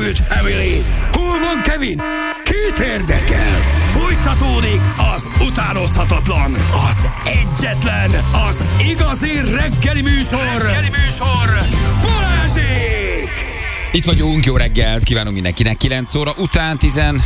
Főzőt Family. Hol van Kevin? Kit érdekel? Folytatódik az utánozhatatlan, az egyetlen, az igazi reggeli műsor, Balázsék! Itt vagyunk, jó reggelt, kívánunk mindenkinek. 9 óra után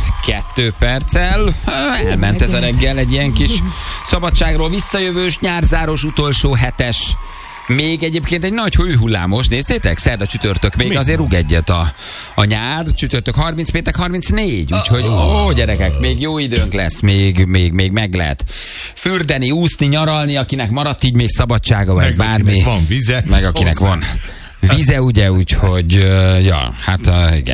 12 perccel. Elment ez a reggel, egy ilyen kis szabadságról visszajövős, nyárzáros, utolsó hetes. Még egyébként egy nagy hőhullámos, néztétek? Szerda, csütörtök, még azért rúg egyet a nyár, csütörtök 30, péntek 34, úgyhogy gyerekek, még jó időnk lesz, még meg lehet fürdeni, úszni, nyaralni, akinek maradt így még szabadsága, vagy bármi. Van vize. Meg akinek van vize, ugye, úgyhogy, igen,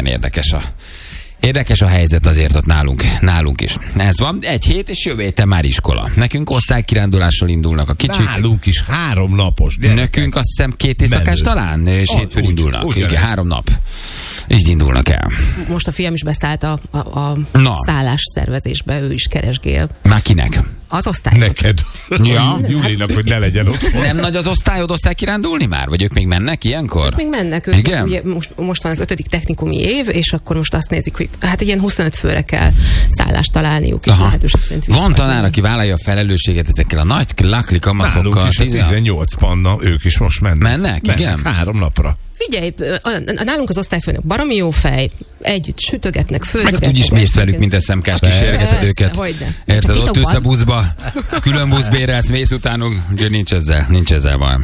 érdekes a helyzet azért ott nálunk is. Ez van, egy hét, és jövő héten már iskola. Nekünk osztálykirándulással indulnak a kicsik. Nálunk is 3 napos. Gyerekek. Nekünk azt hiszem 2 éjszakás talán, és hétfőn indulnak. Igen, 3 nap. Így indulnak el. Most a fiam is beszállt a szállás szervezésbe, ő is keresgél. Már kinek? Az osztály. Neked. Ja. Júlinak, hogy ne legyen ott. Nem nagy az osztályod osztálykirándulni már? Vagy ők még mennek ilyenkor? Még mennek. Igen? Ugye most van az 5. technikumi év, és akkor most azt nézik, hogy hát ilyen 25 főre kell szállást találniuk, és lehetőség szerint van tanár, aki vállalja a felelősséget ezekkel a nagy lakli kamaszokkal. Nálunk is a 18 panna, ők is most mennek. Igen? 3 napra. Figyelj, nálunk az osztályfőnök baromi jó fej, együtt sütögetnek, főzögetnek. Meg úgyis mész velük, mint SMK-s kísérgeted őket. Érted, ott ülsz a buszba, külön busz bérelsz, mész utánuk, ugye nincs ezzel baj.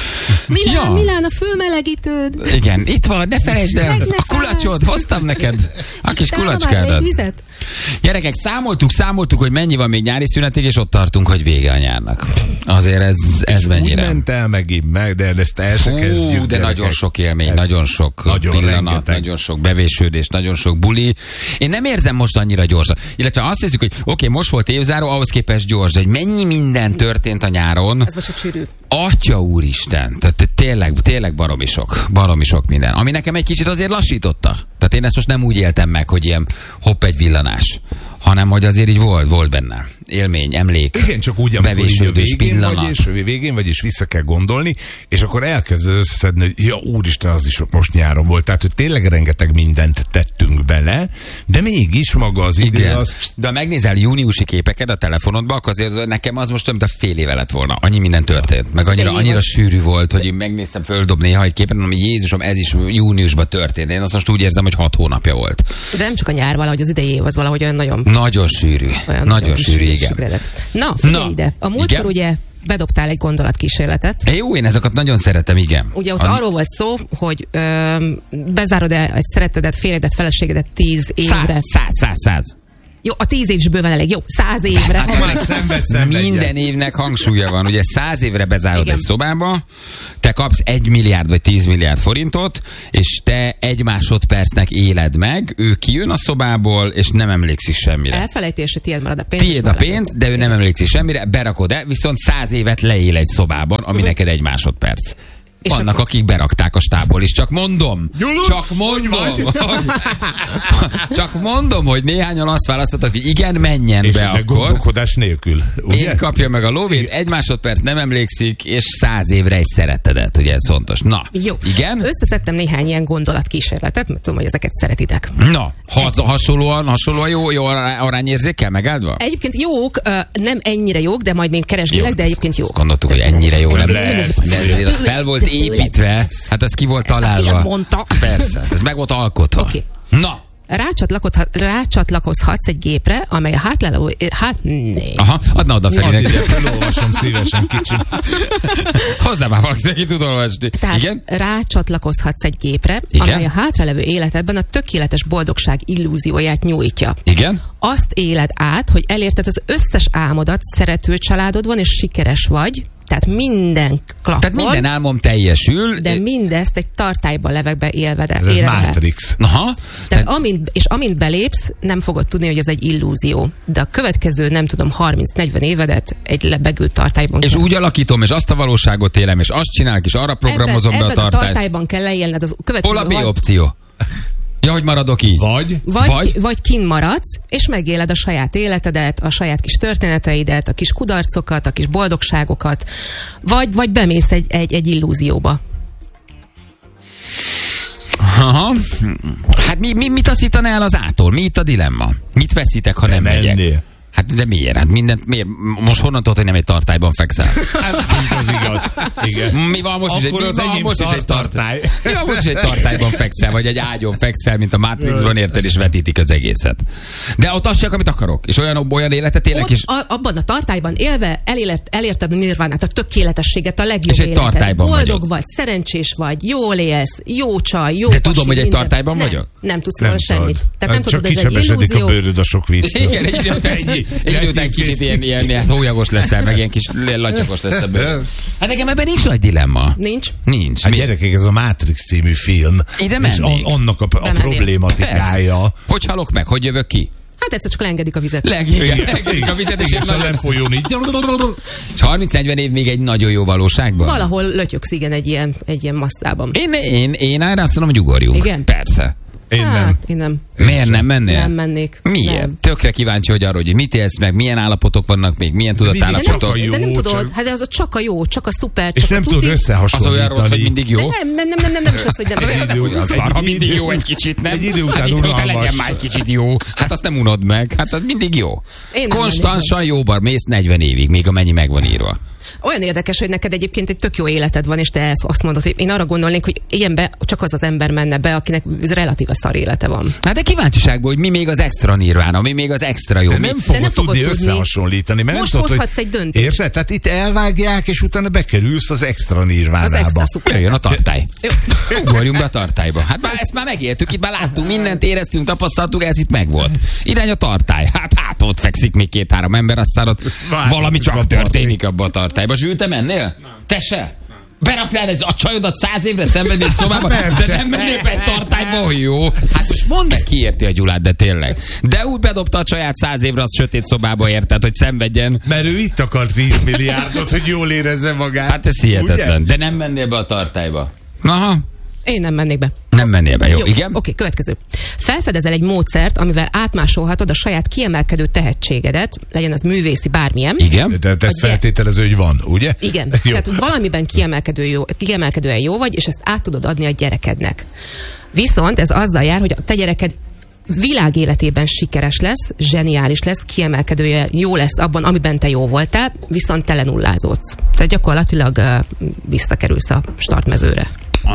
Milán, a fölmelegítőd. Igen, itt van, ne felejtsd el, a kulacsod, hoztam neked a kis kulacskádat. Gyerekek, számoltuk, hogy mennyi van még nyári szünetig, és ott tartunk, hogy vége a nyárnak. Azért ez mennyire. Úgy ment el megint meg, de ezt el se kezdjük. De nagyon sok élmény, nagyon sok pillanat, nagyon sok bevésődés, nagyon sok buli. Én nem érzem most annyira gyorsan. Illetve azt nézzük, hogy oké, most volt évzáró, ahhoz képest gyors, de hogy mennyi minden történt a nyáron. Ez most a csűrű. Atya úristen, tehát tényleg baromi sok minden. Ami nekem egy kicsit azért lassította. Tehát én ezt most nem úgy éltem meg, hogy ilyen hopp egy villanás, hanem hogy azért így volt benne élmény, emlék, igen, csak úgy, bevésődés, pillanat. Végén vagy, és vissza kell gondolni, és akkor elkezded összeszedni, hogy ja, úristen, az is most nyáron volt. Tehát, hogy tényleg rengeteg mindent tettünk bele, de mégis maga az idő az... De ha megnézel júniusi képeket a telefonodba, akkor azért nekem az most több, mint a fél éve lett volna. Annyi minden történt. Meg annyira sűrű volt, hogy én megnéztem, földob néha egy képet, mondom, hogy Jézusom, ez is júniusban történt. Én azt most úgy érzem, hogy 6 hónapja volt. De nem csak a nyár, valahogy az idei év az valahogy olyan nagyon sűrű. Nagyon sűrű, igen. Na, figyelj ide. A múltkor ugye bedobtál egy gondolatkísérletet. Jó, én ezeket nagyon szeretem, igen. Ugye ott arról volt szó, hogy bezárod-e egy szerettedet, férjedet, feleségedet 10 évre. 100. Jó, a 10 év is bőven elég. Jó, 100 évre. Hát minden évnek hangsúlya van. Ugye 100 évre bezárod egy szobába, te kapsz 1 milliárd vagy 10 milliárd forintot, és te 1 másodpercnek éled meg, ő kijön a szobából, és nem emlékszik semmire. Elfelejtésre tiéd marad a pénz. Tiéd a pénz, de ő nem emlékszik semmire, berakod-e, viszont 100 évet leél egy szobában, ami neked 1 másodperc. És vannak, akik berakták a stábból is. Csak mondom, csak mondom, hogy néhányan azt választottak, hogy igen, menjen és be akkor. Gondolkodás nélkül, ugye? Én kapja meg a lóvét, 1 másodperc nem emlékszik, és 100 évre egy szerettedet, ugye ez fontos. Na, jó. Igen? Összeszedtem néhány ilyen gondolatkísérletet, mert tudom, hogy ezeket szeretitek. Na, hasonlóan jó arányérzékkel megáldva? Egyébként jók, nem ennyire jók, de majd még keresgélek, de egyébként jók. Gondoltuk, hogy ennyire jó nem lehet. De ezért az fel volt építve, hát az ki volt találva. Mondta. Persze, ez meg volt alkotva. Okay. Na! Rácsatlakozhatsz egy gépre, amely a hátlelő... Aha, adna oda Ferinek. Felolvasom szívesen, kicsi. Hozzá már valaki, ki tud olvasni. Tehát igen? Rácsatlakozhatsz egy gépre, amely a hátralevő életedben a tökéletes boldogság illúzióját nyújtja. Igen? Azt éled át, hogy elérted az összes álmodat, szerető családod van, és sikeres vagy, tehát minden klappol. Tehát minden álmom teljesül. De mindezt egy tartályban levegbe élved. Ez Matrix. Aha. Tehát amint belépsz, nem fogod tudni, hogy ez egy illúzió. De a következő, nem tudom, 30-40 évedet egy lebegült tartályban és úgy alakítom, és azt a valóságot élem, és azt csinálok, és arra programozom be a tartályt. Ebben a tartályban kell leélned az következő... Hol a B opció? Ja, hogy maradok így. Vagy kint maradsz, és megéled a saját életedet, a saját kis történeteidet, a kis kudarcokat, a kis boldogságokat, vagy bemész egy illúzióba. Aha. Hát mit taszítana el az ától? Mi itt a dilemma? Mit veszítek, ha nem megyek? Mennél. Hát de miért? Hát mindent miért? Most honnan tudod, hogy nem egy tartályban fekszel? Hát az igaz. Igen. Mi van most Akkor az enyém tartály. Mi van most is egy tartályban fekszel, vagy egy ágyon fekszel, mint a Matrixban, érted, és vetítik az egészet. De ott azt csak, amit akarok. És olyan életet élek is. Abban a tartályban élve elérted a nirvánát, a tökéletességet, a legjobb és egy életet. tartályban Boldog vagyok. vagy, szerencsés vagy, jól élsz, jó csaj, jó De pasi, tudom, hogy egy minden. tartályban vagyok? Nem tudsz róla semmit. Tehát nem csak tudod, ez egy kicsebesedik a illúzió. bőröd a sok víztől. Igen, egy idő után kicsit ilyen hólyagos leszel, meg ilyen kis latyakos lesz ebből. Hát nekem ebben nincs nagy dilemma. Nincs. Hát gyerekek, ez a Matrix című film. Ide és mennék. annak a problématikája. Hogy halok meg? Hogy jövök ki? Hát egyszer csak leengedik a vizet. Legengedik a vizet, és És a lefolyón így. És 30-40 év még egy nagyon jó valóságban? Valahol lötyögsz, igen, egy ilyen masszában. Én erre azt mondom, hogy ugorjunk. Igen? Persze. Én nem. Hát, én nem. Miért nem mennél? Nem mennék. Miért? Nem. Tökre kíváncsi, hogy arról, hogy mit élsz meg, milyen állapotok vannak még, milyen tudatállapotok. csak a jó, De nem tudod, csak- hát az csak a jó, csak a szuper, És csak nem a tudod tuti. Az összehasonlítani. olyan rossz, hogy mindig jó? De nem is az, hogy nem. Olyan szar, ha mindig jó egy kicsit, nem? Egy idő után hát így, hogyha unalmas. legyen már egy kicsit jó. Hát azt nem unod meg. Hát az mindig jó. Én nem Konstansan jóban mész 40 évig, még amennyi meg van írva. Olyan érdekes, hogy neked egyébként egy tök jó életed van, és te azt mondod, hogy én arra gondolnék, hogy ilyenbe csak az ember menne be, akinek relatíve szar élete van. Hát de kíváncsiságból, hogy mi még az extra nirvána, mi még az extra jó. De mi... nem fogod nem fogod tudni tudni. összehasonlítani. Mert Most nem tudod, hozhatsz egy döntést. Érted? Tehát itt elvágják, és utána bekerülsz az extra nirvánába. Az extra szuper. Jöjjön a tartály. Jó. Ugorjunk be a tartályba. Hát már ezt már megéltük, itt már láttunk mindent, éreztünk, tapasztaltuk, ez itt megvolt. Irány a tartály. Hát ott fekszik még 2-3 ember, aztán ott valami a csak parti. történik abban a tartályba. Zsül, te mennél? Te se? Beraknád a csajodat 100 évre szenvedni egy szobába, de nem mennél be egy tartályba, hogy jó. Hát most mondd meg, ki érti a Gyulát, de tényleg. De úgy bedobta a csaját 100 évre, az sötét szobába, érted, hogy szenvedjen. Mert ő itt akart 10 milliárdot, hogy jól érezze magát. Hát ez hihetetlen. Ugye? De nem mennél be a tartályba. Aha. Én nem mennék be. Nem mennél be, jó? Igen? Oké, következő. Felfedezel egy módszert, amivel átmásolhatod a saját kiemelkedő tehetségedet, legyen az művészi bármilyen. Igen? De ezt Ugye? feltételező, hogy van, ugye? Igen. Jó. Tehát valamiben kiemelkedően jó vagy, és ezt át tudod adni a gyerekednek. Viszont ez azzal jár, hogy a te gyereked világéletében sikeres lesz, zseniális lesz, kiemelkedően jó lesz abban, amiben te jó voltál, viszont te lenullázódsz. Tehát gyakorlatilag visszakerülsz a startmezőre.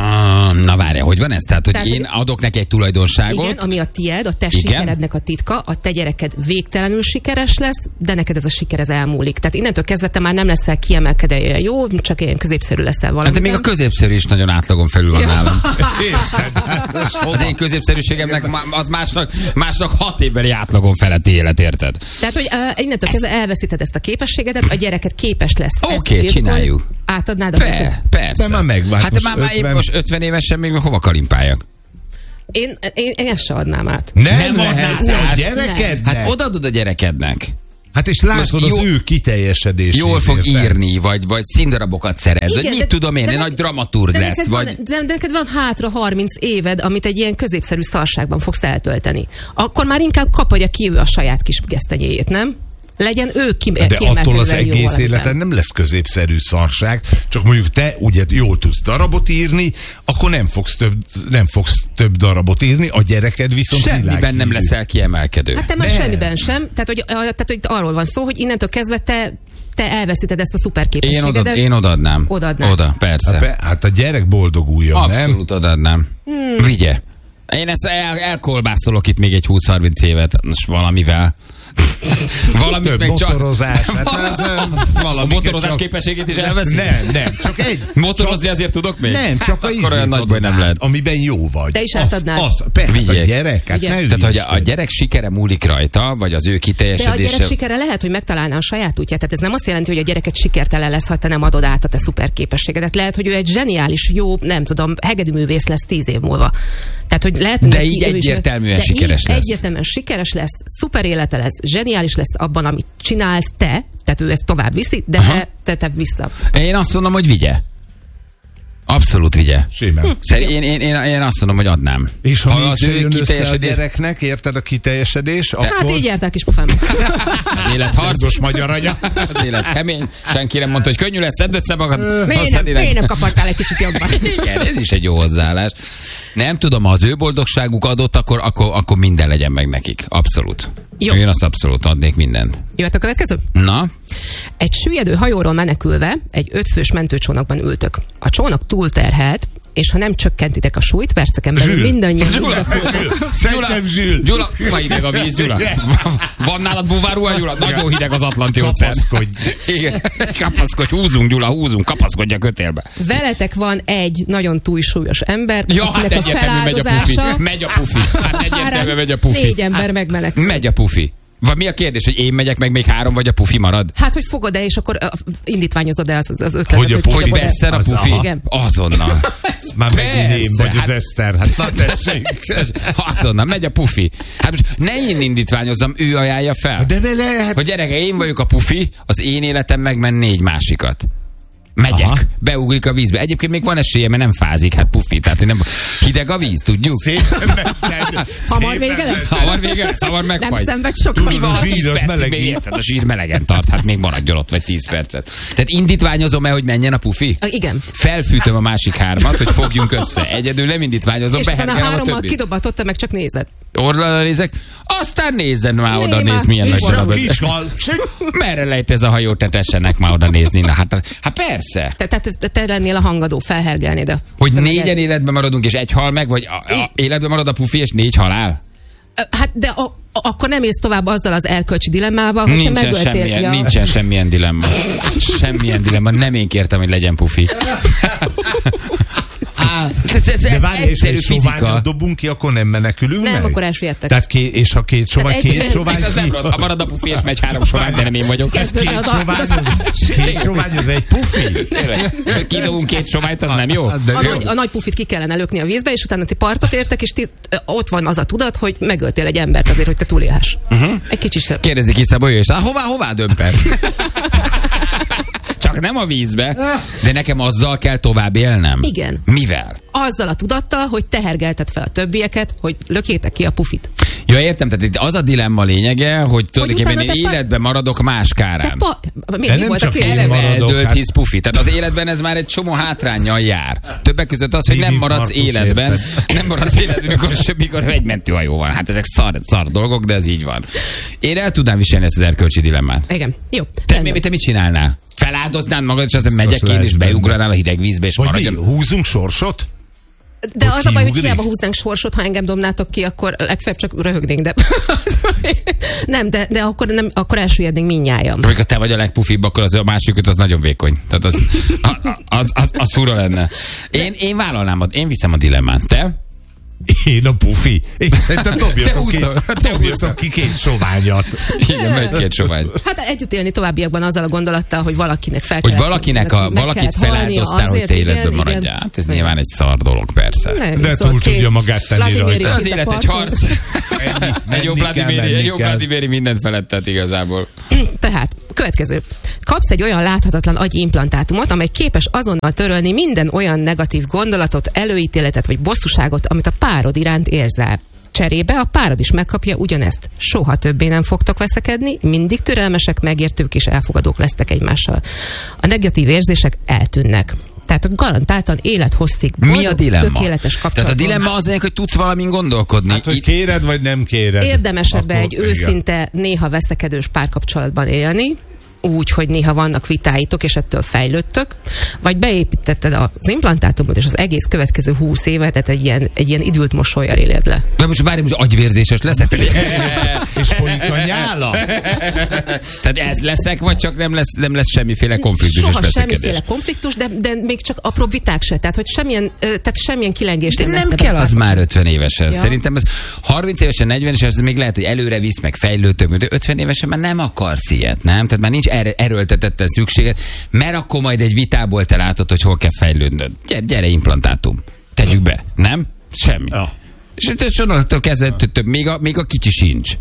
Na várja, hogy van ez? Tehát, hogy Tehát, én adok neki egy tulajdonságot. Igen, ami a tied, a te Igen. sikerednek a titka, a te gyereked végtelenül sikeres lesz, de neked ez a siker ez elmúlik. Tehát innentől kezdve te már nem leszel kiemelkedően jó, csak ilyen középszerű leszel Hát valamiben. de még a középszerű is nagyon átlagon felül van nálam. Érted? Az én középszerűségemnek az másnak 6 évbeli átlagon feletti élet, érted? Tehát, hogy innentől kezdve elveszíted ezt a képességedet, a gyereket képes lesz. ezt Oké, birtokolni, csináljuk. Átadnád a vezet. Persze. De már megvált Hát most már épp 50. most 50 évesen még hova kalimpáljak? Én ezt se adnám át. Nem adnád lehetsz át. a gyerekednek. Hát odaadod a gyerekednek. Hát és látod Most az jó- ő kiteljesedését. Jól fog érted? írni, vagy színdarabokat szerez, vagy mit tudom én, egy nagy dramaturg lesz, neked vagy... de neked van hátra 30 éved, amit egy ilyen középszerű szarságban fogsz eltölteni. Akkor már inkább kaparja ki ő a saját kis gesztenyéjét, nem? Legyen ő De attól az kiemelkedően jó egész valamiben. életen nem lesz középszerű szarság, csak mondjuk te ugye jól tudsz darabot írni, akkor nem fogsz több darabot írni, a gyereked viszont Semmiben nem világhírű. leszel kiemelkedő. Hát te már Nem. semmiben sem. Tehát, hogy arról van szó, hogy innentől kezdve te elveszíted ezt a szuper képességedet. Én odaadnám. Odaadnád. Oda, persze. Hát a gyerek boldoguljon, nem? Abszolút odaadnám. Vigye. Én ezt elkolbászolok itt még egy 20-30 évet, most valamivel. Valamit Több meg csak... motorozás. Hát A motorozás képességét is elveszi? Nem, csak egy. Motorozni azért tudok még? Nem, csak a akkor olyan ízét nagy baj nem adod lehet. át, amiben jó vagy. Te is átadnád. Persze, a Vigyék. gyerek, hát Igen. ne Tehát, hogy a ügyeskedj. gyerek sikere múlik rajta, vagy az ő De a kiteljesedése... gyerek sikere lehet, hogy megtalálná a saját útját. Tehát ez nem azt jelenti, hogy a gyereket sikertelen lesz, ha te nem adod át a te szuper képességedet. Lehet, hogy ő egy zseniális, jó, nem tudom, hegedűművész lesz 10 év múlva. Tehát, hogy lehet, De neki így ő is- egyértelműen de sikeres így lesz. Egyértelműen sikeres lesz, szuper élete lesz, zseniális lesz abban, amit csinálsz te, tehát ő ezt tovább viszi, de te vissza. Én azt mondom, hogy vigye. Abszolút vigye. Simán. Én azt mondom, hogy adnám. És ha az ő kiteljesedés... a gyereknek, érted a kiteljesedés, Hát akkor... így jártál kis pofám. Az élet harcos magyar anya. Az élet kemény. Senki nem mondta, hogy könnyű lesz, szedd össze magad. Miért nem kapartál egy kicsit jobban? Igen, ez is egy jó hozzáállás. Nem tudom, ha az ő boldogságuk adott, akkor minden legyen meg nekik. Abszolút. Jó. Én azt abszolút adnék mindent. Jöhet a következő? Na? Egy süllyedő hajóról menekülve egy 5 fős mentőcsónakban ültök. A csónak túlterhelt, és ha nem csökkentitek a súlyt, perceken belül mindannyian Gyula, ma hideg a víz, Gyula. Van nálad búvárruha, Gyula? Nagyon hideg az Atlanti óceán. Kapaszkodj. Igen, kapaszkodj, húzunk, Gyula, húzunk, kapaszkodj a kötélbe. Veletek van egy nagyon túlsúlyos ember, Ja, hát akinek a feláldozása... Megy a pufi. Hát egyértelműen megy a pufi. 4 ember megmenekül. Megy a pufi. Vagy mi a kérdés, hogy én megyek meg még 3, vagy a pufi marad? Hát, hogy fogod-e, és akkor indítványozod-e az ötletet, Hogy a pufi Vesszen a pufi? Igen. Azonnal. Már megint én vagy az hát- Eszter. Hát na tessék. Azonnal, megy a pufi. Hát most ne én indítványozzam, ő ajánlja fel. De vele... Hát... Hogy gyereke, én vagyok a pufi, az én életem megmen 4 másikat. Megyek, Aha. beugrik a vízbe. Egyébként még van esélye, mert nem fázik, hát pufi. Tehát nem... Hideg a víz, tudjuk? Hamar vége lesz? Hamar vége lesz, hamar Nem megfagy. szenved sokat. Mi van, A 10 zsír az percig még melegít. érted? A zsír melegen tart, hát még maradjon ott, vagy 10 percet. Tehát indítványozom-e, hogy menjen a pufi? Igen. Felfűtöm a másik 3-at, hogy fogjunk össze. Egyedül nem indítványozom, És utána behergelem a 3-mal többit. kidobatotta, meg csak nézed. Orralra nézek, aztán nézzen már oda, Né, nézd már milyen mi nagy van? darab. Kis hal. Merre lejt ez a hajó, te tessenek már oda nézni. Na, hát persze. Te lennél a hangadó, felhergelnéd a... Hogy 4-en életben maradunk, és 1 hal meg, vagy életben marad a pufi, és 4 halál? Hát de akkor nem ész tovább azzal az erkölcsi dilemmával, hogyha megöltél. Nincsen semmilyen dilemma. Semmilyen dilemma. Nem én kértem, hogy legyen pufi. De várj, és egyszerű egy fizika. soványot dobunk ki, akkor nem menekülünk Nem, meg? akkor elsüllyedtek. Tehát és ha két sovány, két sovány, Ez nem rossz. Ha marad a pufi, és megy 3 sovány, de nem én vagyok. két sovány, az egy pufi? Tényleg. Kidobunk 2 soványt, az nem jó? A nagy pufit ki kellene lökni a vízbe, és utána ti partot értek, és ott van az a tudat, hogy megöltél egy embert azért, hogy te túlélhess. Egy kicsi sem. Kérdezik is Szabolya, és hová dömpel? Csak nem a vízbe, de nekem azzal kell tovább élnem. Igen. Mivel? Azzal a tudattal, hogy tehergelted fel a többieket, hogy lökjétek ki a pufit. Ja, értem, tehát itt az a dilemma lényege, hogy tulajdonképpen utána én te életben maradok más kárán. Mi nem volt a csak kérdés? én Eleve maradok, eldőlt hát- hisz pufi. Tehát az életben ez már egy csomó hátránnyal jár. Többek között az, hogy nem maradsz Infarktus, életben. érted? Nem maradsz életben, mikor egy mentőhajó van. Hát ezek szar dolgok, de ez így van. Én el tudnám viselni ezt az erkölcsi dilemmát. Igen. Jó. Te mit csinálnál? Feláldoznád magad, és aztán megyek én, lehet és benne. beugranál a hideg vízbe, és Vagy mi, maradjon. húzunk sorsot? De az a baj, hogy kiugrik? hiába húznánk sorsot, ha engem dobnátok ki, akkor legfeljebb csak röhögnénk, de nem, de akkor elsüllyednénk mindnyájan. Amikor te vagy a legpufibb, akkor az a másikat az nagyon vékony. Tehát az fura lenne. Én vállalnám, én viszem a dilemmát. Te? Én a pufi. Én szerintem dobjatok Te húzzol. ki 2 soványat. Igen, megy 2 sovány. Hát együtt élni továbbiakban azzal a gondolattal, hogy valakinek fel Hogy kellett, valakit feláldoztál, hogy te életben maradjál. Hát ez nyilván egy szar dolog, persze. De túl tudja magát tenni rajta. Az élet egy harc. Egy jó Vladimiri mindent felettet igazából. Tehát, következő. Kapsz egy olyan láthatatlan agyimplantátumot, amely képes azonnal törölni minden olyan negatív gondolatot, előítéletet vagy bosszúságot, amit a párod iránt érzel. Cserébe a párod is megkapja ugyanezt. Soha többé nem fogtok veszekedni, mindig türelmesek, megértők és elfogadók lesztek egymással. A negatív érzések eltűnnek. Tehát garantáltan élethosszig boldog, Mi a dilemma? tökéletes kapcsolatban. Tehát a dilemma az, hogy tudsz valamin gondolkodni. Hát, hogy kéred, vagy nem kéred. Érdemesebb Akkor egy igen. őszinte, néha veszekedős párkapcsolatban élni, úgy, hogy néha vannak vitáitok, és ettől fejlődtök, vagy beépítetted az implantátumot, és az egész következő 20 évet egy ilyen idült mosollyal éled le. De most várj, most agyvérzéses leszek? És folyik a nyála. Tehát ez leszek, vagy csak nem lesz semmiféle konfliktus és Soha veszekedés? semmiféle konfliktus, de még csak apró viták se. Tehát, hogy semmilyen kilengést De nem veszne kell be a az már 50 évesen. Ja. Szerintem az 30 évesen, 40 évesen, ez még lehet, hogy előre visz, meg fejlődtök, de 50 évesen már nem akarsz ilyet, nem? Tehát már nincs erőltetetten szükséged, mert akkor majd egy vitából te látod, hogy hol kell fejlődnöd. Gyere implantátum. Tegyük be. Nem? Semmi. Ja. És onnantól kezdve még a kicsi sincs.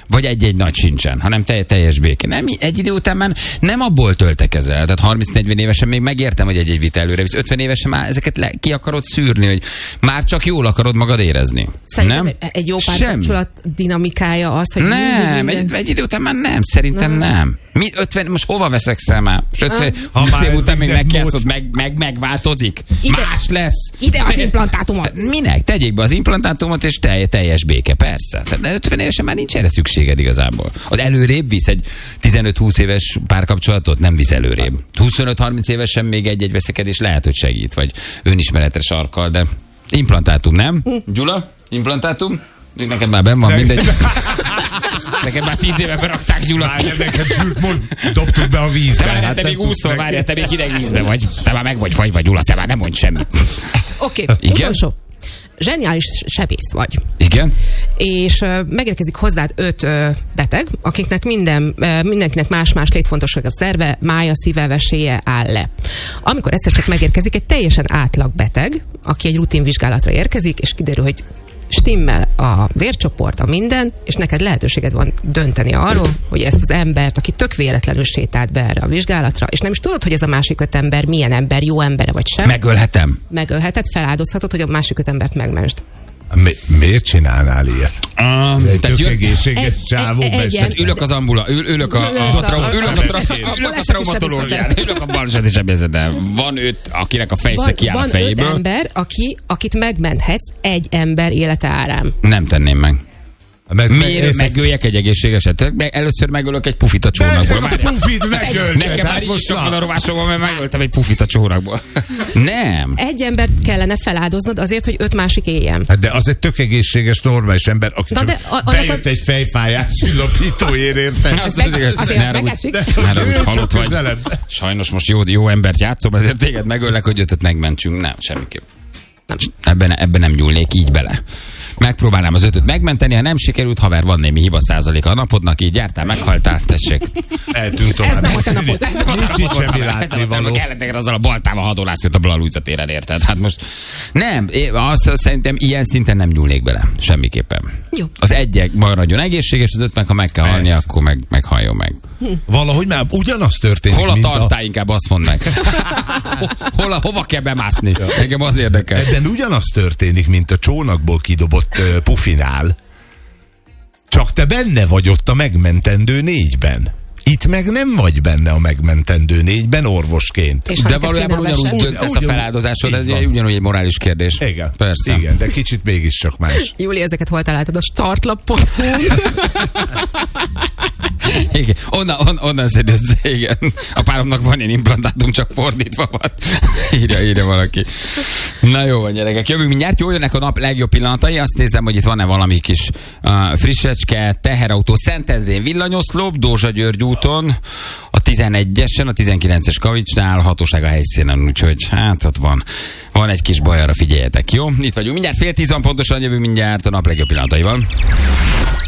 Vagy egy-egy nagy sincsen, hanem teljes béke. Nem, egy idő után már nem abból töltekezel. Tehát 30-40 évesen még megértem, hogy egy vita előre visz. 50 évesen már ezeket ki akarod szűrni, hogy már csak jól akarod magad érezni. Szerintem nem? Egy jó párkapcsolat dinamikája az, hogy nem, egy idő után már nem. Szerintem nem. Mi 50, most hova veszekszel már? 20 év után még megkérdezod, megváltozik. Más lesz. Ide az implantátumot. Minek? Tegyék be az implantátumot, és teljes béke, persze. De 50 évesen már nincs erre szükséged igazából. Az előrébb visz egy 15-20 éves párkapcsolatot? Nem visz előrébb. 25-30 évesen még egy veszekedés lehet, hogy segít, vagy önismeretre sarkal, de implantátum, nem? Gyula? Implantátum? Neked már benn van, mindegy. Neked már 10 éve berakták, Gyula. Várjál, neked sült, dobtuk be a vízbe. Te még úszol, várjál, te még hideg vízbe vagy. Te már meg vagy, Gyula, te már nem mondj semmit. Oké, utolsó. Zseniális sebész vagy. Igen? És megérkezik hozzád 5 beteg, akiknek mindenkinek más-más létfontosságabb szerve, mája, szíve, veséje áll le. Amikor egyszer csak megérkezik egy teljesen átlag beteg, aki egy rutinvizsgálatra érkezik, és kiderül, hogy stimmel a vércsoport, a minden, és neked lehetőséged van dönteni arról, hogy ezt az embert, aki tök véletlenül sétált be erre a vizsgálatra, és nem is tudod, hogy ez a másik 5 ember milyen ember, jó embere vagy sem. Megölhetem. Megölheted, feláldozhatod, hogy a másik 5 embert megmentsd. Miért csinálnál ilyet? Tök egészséges csávó. Ülök az ülök a traumatológián, ülök a balzsati sebészeten. Van 5, akinek a fejsze kiáll a fejéből. Van 5 ember, akit megmenthetsz egy ember élete árán. Nem tenném meg. Miért megöljek egy egészségeset? Először megölök egy pufit a csónakból. Pufit megölt. Nekem már is csak van a rovásomban, mert megöltem egy pufit a csónakból. Nem. Egy embert kellene feláldoznod azért, hogy 5 másik éljen. Hát de az egy tök egészséges, normális ember, aki csak bejött egy fejfájás csillapítóért, érted? Azért megesik. Halott vagy. Sajnos most jó embert játszom, ezért téged megöllek, hogy 5-öt megmentsünk. Nem, semmiképp. Ebben nem nyúlnék így bele. Megpróbálnám az 5-öt megmenteni, ha nem sikerült, haver, van némi hiba százaléka a napodnak, így jártál, meghaltál, tessék. Eltűnt tovább. Ez nem volt a napod. Nincs itt semmi látnivaló. Kellett neked azzal a baltával hadonászni ott a Blaluiza téren, érted? Hát most nem, azt szerintem ilyen szinten nem nyúlnék bele. Semmiképpen. Jó. Az egyek maradjon egészséges, az 5 meg, ha meg kell halni, akkor meg halljon meg. Valahogy már ugyanaz történik, hol a tartály, inkább azt mondd meg. Hova kell bemászni? Engem az érdekel. De ugyanaz történik, mint a csónakból kidobott pufinál. Csak te benne vagy ott a megmentendő 4-ben. Itt meg nem vagy benne a megmentendő 4-ben orvosként. De valójában ugyanúgy döntesz a feláldozásod, ez ugyanúgy egy morális kérdés. Igen, persze. Igen, de kicsit mégiscsak más. Júli, ezeket hol találtad? A startlap.hu-n? Igen, onnan szedődsz, igen. A páromnak van ilyen implantátum, csak fordítva van. Írja valaki. Na jó van, gyerekek, jövünk mindjárt. Jól jönnek a nap legjobb pillanatai. Azt nézem, hogy itt van-e valami kis frissecske, teherautó, Szentendrén villanyoszlop, Dózsa György úton, a 11-esen, a 19-es kavicsnál, hatóság a helyszínen, úgyhogy hát ott van egy kis baj, arra figyeljetek, jó? Itt vagyunk mindjárt, 9:30 pontosan, jövünk mindjárt a nap legjobb pillanataival.